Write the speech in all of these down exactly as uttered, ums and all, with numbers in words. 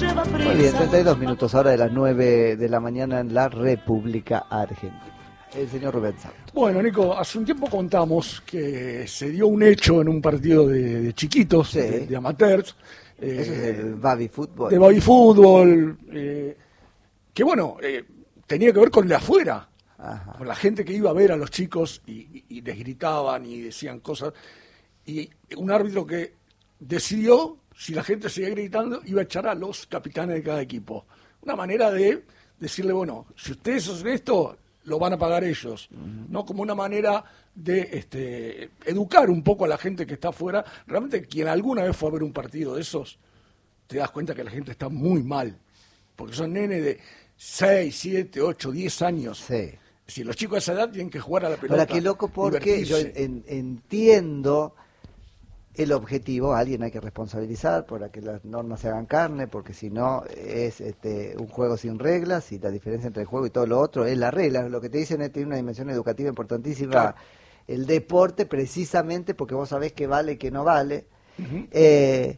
Muy bien, treinta y dos minutos ahora de las nueve de la mañana en la República Argentina. El señor Rubén Santos. Bueno, Nico, hace un tiempo contamos que se dio un hecho en un partido de, de chiquitos, sí. de, de amateurs. Eh, Eso es el baby fútbol. De baby fútbol, eh, que bueno, eh, tenía que ver con de afuera, Ajá. con la gente que iba a ver a los chicos y, y, y les gritaban y decían cosas. Y un árbitro que decidió, si la gente seguía gritando, iba a echar a los capitanes de cada equipo. Una manera de decirle, bueno, si ustedes hacen esto, lo van a pagar ellos, uh-huh. ¿no? Como una manera de este, educar un poco a la gente que está afuera. Realmente, quien alguna vez fue a ver un partido de esos, te das cuenta que la gente está muy mal, porque son nenes de seis, siete, ocho, diez años. Sí. Si los chicos de esa edad tienen que jugar a la pelota. Ahora, qué loco, porque yo en, entiendo el objetivo. Alguien hay que responsabilizar para que las normas se hagan carne, porque si no es este, un juego sin reglas, y la diferencia entre el juego y todo lo otro es la regla. Lo que te dicen es que tiene una dimensión educativa importantísima, claro. El deporte, precisamente porque vos sabés qué vale y qué no vale. Uh-huh. eh,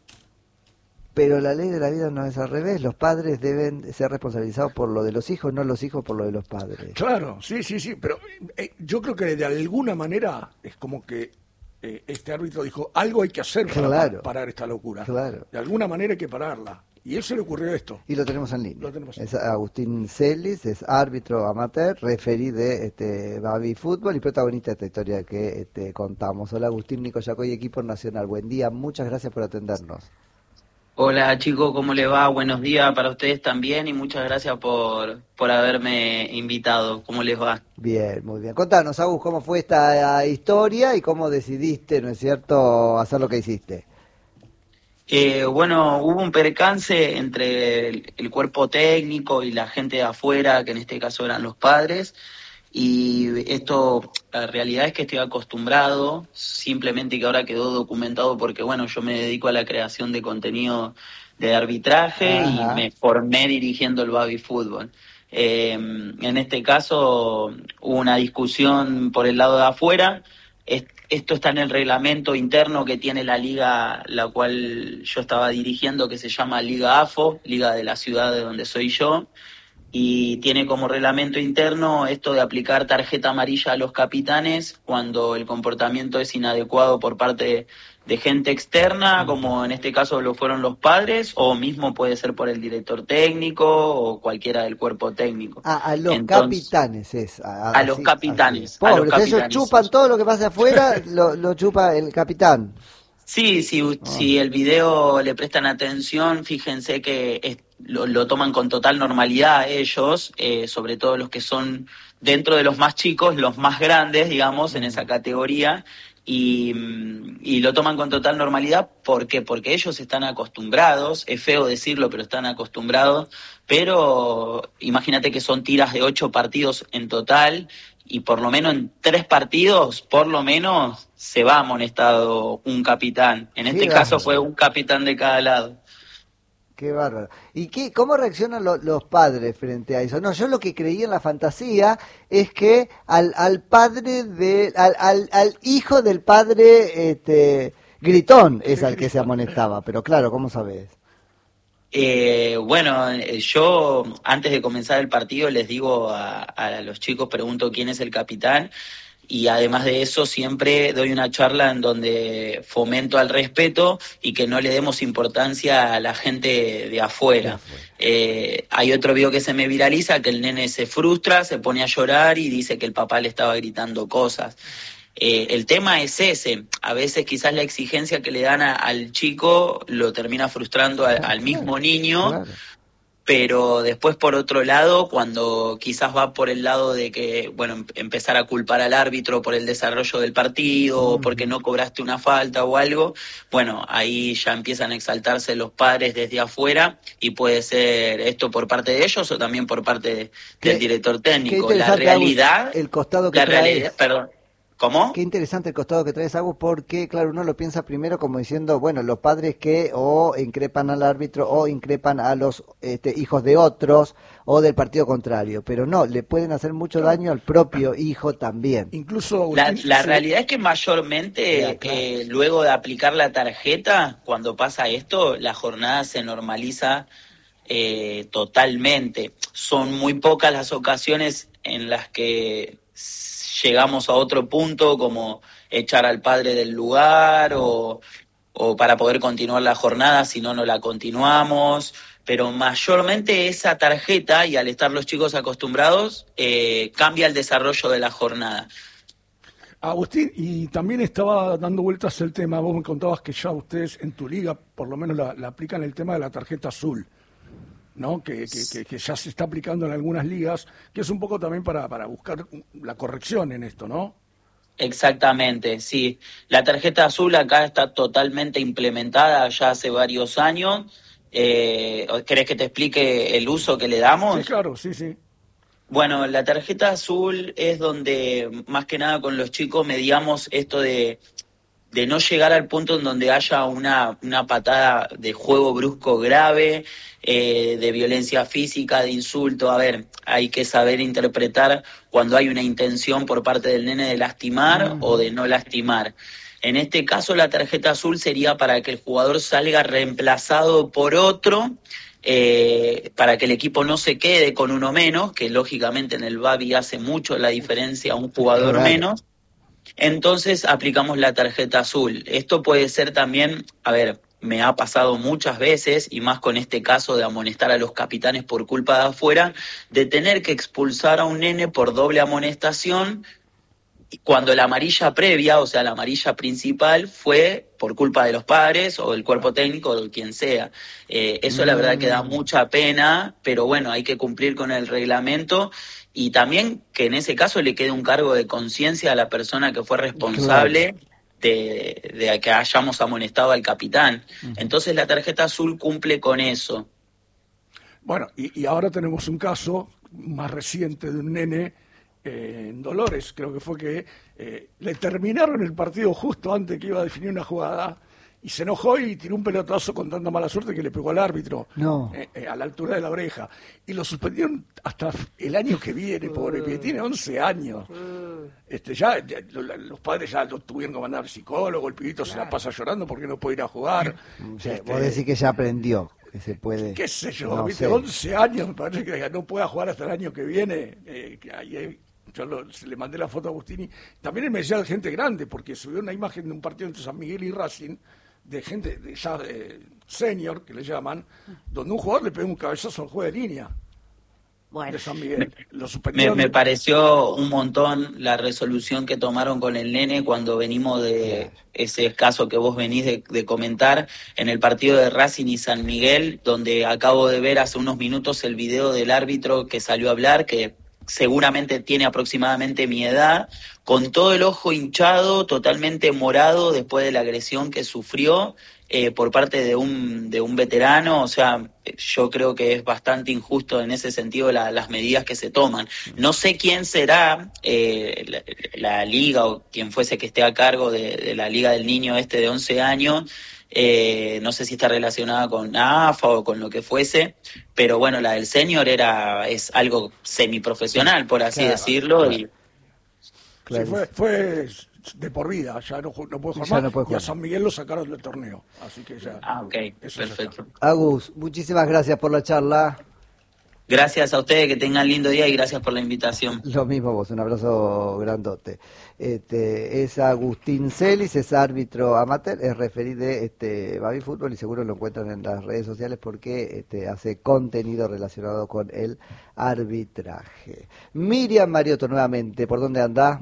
pero la ley de la vida no es al revés. Los padres deben ser responsabilizados por lo de los hijos, no los hijos por lo de los padres. Claro, sí, sí, sí, pero eh, yo creo que de alguna manera es como que Eh, este árbitro dijo, algo hay que hacer para claro, parar esta locura. Claro. De alguna manera hay que pararla. Y a él se le ocurrió esto. Y lo tenemos en línea. Lo tenemos en es Agustín Celis, es árbitro amateur, referí de este, Baby Fútbol y protagonista de esta historia que este, contamos. Hola Agustín, Nico Yacoy, equipo nacional. Buen día, muchas gracias por atendernos. Hola chicos, ¿cómo les va? Buenos días para ustedes también y muchas gracias por, por haberme invitado. ¿Cómo les va? Bien, muy bien. Contanos, Agus, ¿cómo fue esta historia y cómo decidiste, ¿no es cierto?, hacer lo que hiciste? Eh, bueno, hubo un percance entre el, el cuerpo técnico y la gente de afuera, que en este caso eran los padres. Y esto, la realidad es que estoy acostumbrado, simplemente que ahora quedó documentado porque, bueno, yo me dedico a la creación de contenido de arbitraje. Ajá. Y me formé dirigiendo el baby fútbol. Eh, en este caso hubo una discusión por el lado de afuera. Esto está en el reglamento interno que tiene la liga, la cual yo estaba dirigiendo, que se llama Liga A F O, Liga de la Ciudad de donde soy yo. Y tiene como reglamento interno esto de aplicar tarjeta amarilla a los capitanes cuando el comportamiento es inadecuado por parte de, de gente externa, como en este caso lo fueron los padres, o mismo puede ser por el director técnico o cualquiera del cuerpo técnico. Ah, a los Entonces, capitanes es. A, a, así, los capitanes. Pobres, a los capitanes. Ellos chupan todo lo que pasa afuera, lo, lo chupa el capitán. Sí, sí, oh. Si el video le prestan atención, fíjense que es, lo, lo toman con total normalidad ellos, eh, sobre todo los que son dentro de los más chicos, los más grandes, digamos, en esa categoría, y, y lo toman con total normalidad. ¿Por qué? Porque ellos están acostumbrados, es feo decirlo, pero están acostumbrados, pero imagínate que son tiras de ocho partidos en total, y por lo menos en tres partidos, por lo menos, se va amonestado un capitán. En este sí, caso bárbaro. Fue un capitán de cada lado. Qué bárbaro. ¿Y qué, cómo reaccionan lo, los padres frente a eso? No, yo lo que creí en la fantasía es que al, al padre de, al, al, al hijo del padre este, gritón es al que se amonestaba, pero claro, ¿cómo sabes? Eh, bueno, yo antes de comenzar el partido les digo a, a los chicos, pregunto quién es el capitán, y además de eso siempre doy una charla en donde fomento al respeto y que no le demos importancia a la gente de afuera. Eh, hay otro video que se me viraliza, que el nene se frustra, se pone a llorar y dice que el papá le estaba gritando cosas. Eh, el tema es ese, a veces quizás la exigencia que le dan a, al chico lo termina frustrando a, al mismo niño, claro. Pero después por otro lado, cuando quizás va por el lado de que, bueno, empezar a culpar al árbitro por el desarrollo del partido, o porque no cobraste una falta o algo, bueno, ahí ya empiezan a exaltarse los padres desde afuera, y puede ser esto por parte de ellos o también por parte de, del director técnico. La realidad, el costado que la traes. realidad, perdón. ¿Cómo? Qué interesante el costado que traes, Agus, porque, claro, uno lo piensa primero como diciendo, bueno, los padres que o increpan al árbitro o increpan a los este, hijos de otros o del partido contrario, pero no, le pueden hacer mucho daño al propio hijo también. Incluso la, la sí. realidad es que mayormente ya, claro. eh, luego de aplicar la tarjeta, cuando pasa esto, la jornada se normaliza eh, totalmente. Son muy pocas las ocasiones en las que llegamos a otro punto, como echar al padre del lugar o, o para poder continuar la jornada, si no, no la continuamos. Pero mayormente esa tarjeta, y al estar los chicos acostumbrados, eh, cambia el desarrollo de la jornada. Agustín, y también estaba dando vueltas el tema, vos me contabas que ya ustedes en tu liga por lo menos la, la aplican el tema de la tarjeta azul, ¿no? Que, que, que, que ya se está aplicando en algunas ligas, que es un poco también para, para buscar la corrección en esto, ¿no? Exactamente, sí. La tarjeta azul acá está totalmente implementada ya hace varios años. Eh, ¿Querés que te explique el uso que le damos? Sí, claro, sí, sí. Bueno, la tarjeta azul es donde más que nada con los chicos mediamos esto de... de no llegar al punto en donde haya una, una patada de juego brusco grave, eh, de violencia física, de insulto. A ver, hay que saber interpretar cuando hay una intención por parte del nene de lastimar uh-huh. o de no lastimar. En este caso, la tarjeta azul sería para que el jugador salga reemplazado por otro, eh, para que el equipo no se quede con uno menos, que lógicamente en el Babi hace mucho la diferencia a un jugador claro. menos. Entonces aplicamos la tarjeta azul. Esto puede ser también, a ver, me ha pasado muchas veces, y más con este caso de amonestar a los capitanes por culpa de afuera, de tener que expulsar a un nene por doble amonestación, cuando la amarilla previa, o sea, la amarilla principal, fue por culpa de los padres o del cuerpo técnico o de quien sea. Eh, eso mm. la verdad que da mucha pena, pero bueno, hay que cumplir con el reglamento. Y también que en ese caso le quede un cargo de conciencia a la persona que fue responsable claro. de, de que hayamos amonestado al capitán. Uh-huh. Entonces la tarjeta azul cumple con eso. Bueno, y, y ahora tenemos un caso más reciente de un nene eh, en Dolores, creo que fue que eh, le terminaron el partido justo antes que iba a definir una jugada. Y se enojó y tiró un pelotazo con tanta mala suerte que le pegó al árbitro no. eh, eh, a la altura de la oreja. Y lo suspendieron hasta el año que viene, pobre pibe. Tiene once años. Este, ya, ya Los padres ya lo tuvieron que mandar al psicólogo, el pibito claro. se la pasa llorando porque no puede ir a jugar. Sí, este, vos decís que ya aprendió, que se puede... ¿Qué sé yo? No ¿viste? sé. once años, me parece que no pueda jugar hasta el año que viene. Eh, que ahí, Yo lo, le mandé la foto a Agustini. También él me decía de gente grande, porque subió una imagen de un partido entre San Miguel y Racing, de gente de ya eh, senior, que le llaman, donde un jugador le pegó un cabezazo al juego de línea bueno. de San Miguel. Lo me, me pareció un montón la resolución que tomaron con el nene cuando venimos de ese caso que vos venís de, de comentar en el partido de Racing y San Miguel, donde acabo de ver hace unos minutos el video del árbitro que salió a hablar, que seguramente tiene aproximadamente mi edad, con todo el ojo hinchado, totalmente morado después de la agresión que sufrió eh, por parte de un de un veterano. O sea, yo creo que es bastante injusto en ese sentido la, las medidas que se toman. No sé quién será eh, la, la liga o quien fuese que esté a cargo de, de la liga del niño este de once años, Eh, no sé si está relacionada con A F A o con lo que fuese, pero bueno, la del senior era es algo semiprofesional, por así claro, decirlo. Claro. Y... Claro. Sí, fue, fue de por vida, ya no, no puede jugar más, no puede jugar. Y a San Miguel lo sacaron del torneo, así que ya... Ah, ok, perfecto. Agus, muchísimas gracias por la charla. Gracias a ustedes, que tengan lindo día y gracias por la invitación. Lo mismo vos, un abrazo grandote. Este, es Agustín Celis, es árbitro amateur, es referí de este, Babi Fútbol y seguro lo encuentran en las redes sociales porque este, hace contenido relacionado con el arbitraje. Miriam Mariotto nuevamente, ¿por dónde anda?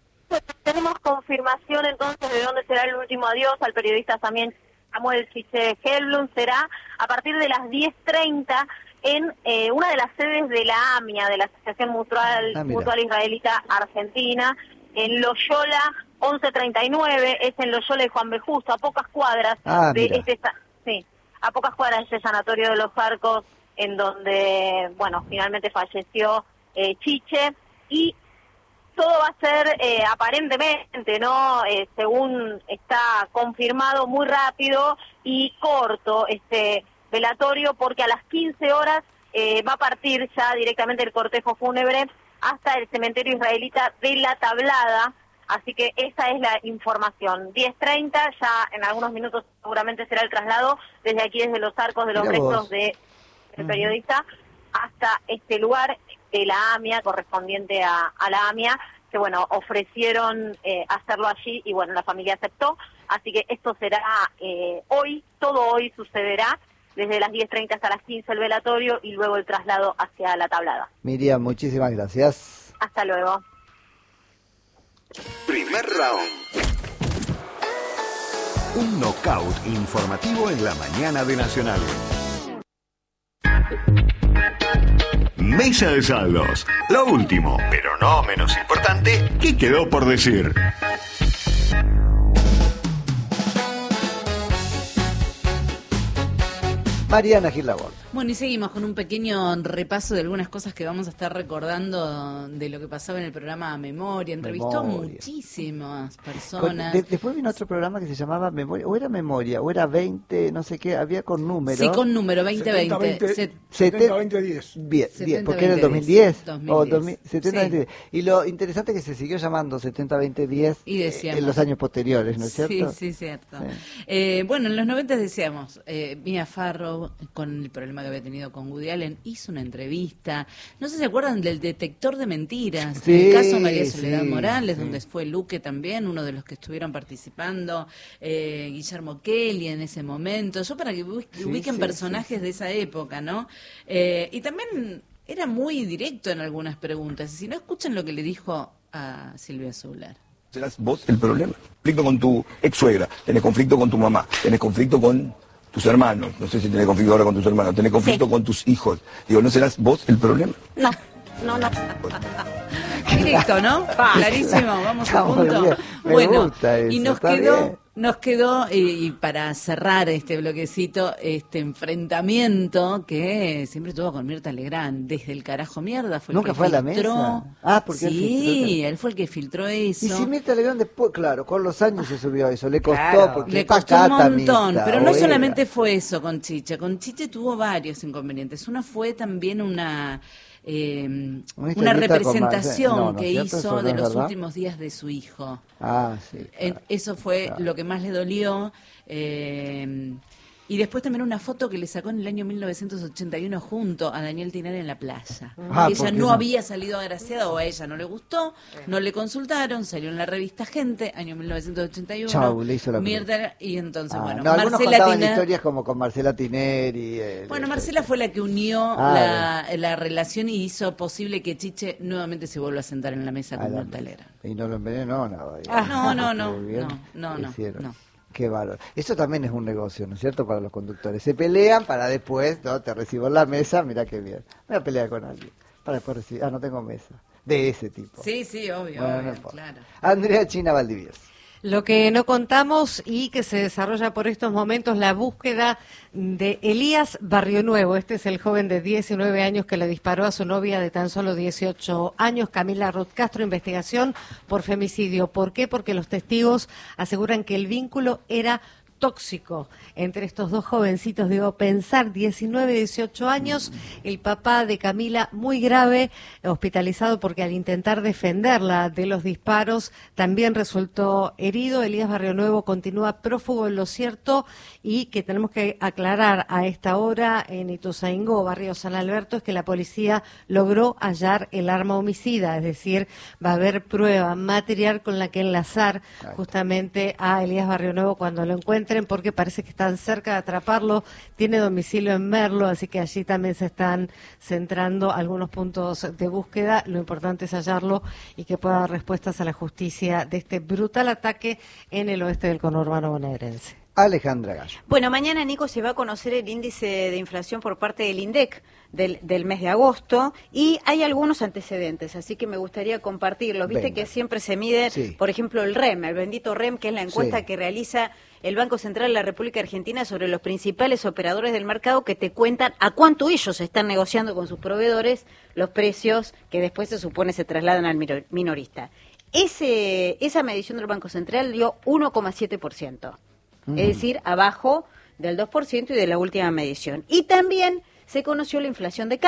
Tenemos confirmación entonces de dónde será el último adiós al periodista también Samuel Chiche Helblum. Será a partir de las diez treinta en eh, una de las sedes de la AMIA, de la Asociación Mutual, ah, Mutual Israelita Argentina, en Loyola once treinta y nueve, es en Loyola y Juan B. Justo, a pocas cuadras ah, de este sí, a pocas cuadras de este sanatorio de Los Arcos, en donde, bueno, finalmente falleció eh, Chiche. Y todo va a ser eh, aparentemente, ¿no? Eh, según está confirmado, muy rápido y corto este velatorio, porque a las quince horas eh, va a partir ya directamente el cortejo fúnebre hasta el cementerio israelita de La Tablada. Así que esa es la información. diez treinta, ya en algunos minutos seguramente será el traslado desde aquí, desde los arcos de los Mirá restos vos. del de periodista, hasta este lugar de la AMIA, correspondiente a, a la AMIA, que bueno, ofrecieron eh, hacerlo allí y bueno, la familia aceptó. Así que esto será eh, hoy, todo hoy sucederá, desde las diez treinta hasta las quince el velatorio y luego el traslado hacia La Tablada. Miriam, muchísimas gracias. Hasta luego. Primer round. Un knockout informativo en la mañana de Nacional. Mesa de saldos. Lo último, pero no menos importante, ¿qué quedó por decir? Mariana Gil Laborde. Bueno, y seguimos con un pequeño repaso de algunas cosas que vamos a estar recordando de lo que pasaba en el programa Memoria. Entrevistó a Memoria. muchísimas Con- personas. de- después vino otro programa que se llamaba Memoria, o era Memoria, o era veinte, no sé qué, había con números. Sí, con número veinte veinte. Se- setenta veinte diez. Bien, setenta, bien, porque era el veinte, dos mil diez, dos mil o diez. dos mil, setenta, Sí. veinte, diez. Y lo interesante es que se siguió llamando setenta veinte diez Y decíamos- en los años posteriores, ¿no es cierto? Sí, sí, cierto. Sí. Eh, bueno, en los noventa decíamos, eh, Mia Farrow, con el problema que había tenido con Woody Allen, hizo una entrevista. No sé si se acuerdan del detector de mentiras, Sí, el caso María Soledad sí, Morales, sí. donde fue Luque también, uno de los que estuvieron participando, eh, Guillermo Kelly en ese momento. Yo para que ubi- Sí, ubiquen sí, personajes de esa época, ¿no? Eh, y también era muy directo en algunas preguntas. Y si no, escuchen lo que le dijo a Silvia Zuller. ¿Serás vos el problema? Conflicto con tu ex suegra, tenés conflicto con tu mamá, tenés conflicto con tus hermanos, no sé si tenés conflicto ahora con tus hermanos, tenés conflicto Sí. con tus hijos. Digo, ¿no serás vos el problema? No, no, no. Directo, ¿no? Clarísimo, vamos a Estamos punto. bien. Me Bueno, gusta y eso, nos está quedó, bien. nos quedó, eh, y para cerrar este bloquecito, este enfrentamiento que siempre tuvo con Mirta Legrand, desde el carajo mierda, fue el ¿Nunca que fue a la filtró. mesa? Ah, porque él sí, filtró. él fue el que filtró eso. Y si Mirta Legrand después, claro, con los años se subió a eso, le costó, Claro, porque le es costó un pacata, montón, Mirta, pero o no era. solamente fue eso con Chiche, con Chiche tuvo varios inconvenientes. Una fue también una eh, una historieta con representación Marce- no, ¿no es que cierto? hizo ¿Eso no de es los verdad? últimos días de su hijo. Ah, sí. En- claro. eso fue claro. lo que más le dolió. eh, y después también una foto que le sacó en el año mil novecientos ochenta y uno junto a Daniel Tiner en la playa. Ah, ella porque no eso- había salido agraciada o a ella no le gustó, no le consultaron, salió en la revista Gente, año mil novecientos ochenta y uno. Chau, le hizo la cruz. Mirta- y entonces, Ah, bueno, no, algunos Marcela contaban Tiner- historias como con Marcela Tiner y... eh, Bueno, eh, Marcela fue la que unió Ah, la, la relación y hizo posible que Chiche nuevamente se vuelva a sentar en la mesa a con la Mirta mesa. Legrand. Y no lo envenenó, nada. Ah, no, no, no, Muy bien, no, no, no, hicieron. no. Qué bárbaro. Eso también es un negocio, ¿no es cierto? Para los conductores. Se pelean para después, ¿no? Te recibo en la mesa, mira qué bien. Me voy a pelear con alguien. Para después recibir. Ah, no tengo mesa. De ese tipo. Sí, sí, obvio, Bueno, no obvio, importa. claro. Andrea China Valdivieso. Lo que no contamos y que se desarrolla por estos momentos, la búsqueda de Elías Barrionuevo. Este es el joven de diecinueve años que le disparó a su novia de tan solo dieciocho años, Camila Ruth Castro. Investigación por femicidio. ¿Por qué? Porque los testigos aseguran que el vínculo era tóxico entre estos dos jovencitos. Digo, pensar diecinueve, dieciocho años, el papá de Camila muy grave, hospitalizado porque al intentar defenderla de los disparos también resultó herido. Elías Barrionuevo continúa prófugo en lo cierto, y que tenemos que aclarar a esta hora en Ituzaingó, barrio San Alberto, es que la policía logró hallar el arma homicida, es decir, va a haber prueba material con la que enlazar justamente a Elías Barrionuevo cuando lo encuentren, porque parece que están cerca de atraparlo. Tiene domicilio en Merlo, así que allí también se están centrando algunos puntos de búsqueda. Lo importante es hallarlo y que pueda dar respuestas a la justicia de este brutal ataque en el oeste del conurbano bonaerense. Alejandra Gallo. Bueno, mañana, Nico, se va a conocer el índice de inflación por parte del INDEC del, del mes de agosto y hay algunos antecedentes, así que me gustaría compartirlos. Viste Venga. que siempre se mide, sí. por ejemplo, el R E M, el bendito R E M, que es la encuesta sí. que realiza el Banco Central de la República Argentina sobre los principales operadores del mercado que te cuentan a cuánto ellos están negociando con sus proveedores los precios que después se supone se trasladan al minorista. Ese, esa medición del Banco Central dio uno coma siete por ciento. Mm. Es decir, abajo del dos por ciento y de la última medición. Y también se conoció la inflación de